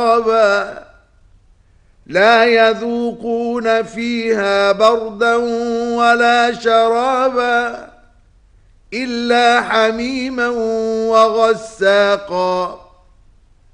لا يذوقون فيها بردا ولا شرابا إلا حميما وغساقا